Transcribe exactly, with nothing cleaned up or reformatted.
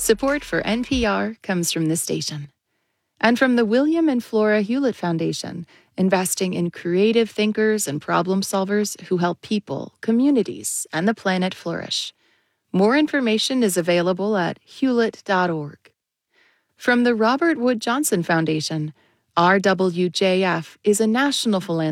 Support for N P R comes from this station. And from the William and Flora Hewlett Foundation, investing in creative thinkers and problem solvers who help people, communities, and the planet flourish. More information is available at hewlett dot org. From the Robert Wood Johnson Foundation, R W J F is a national philanthropy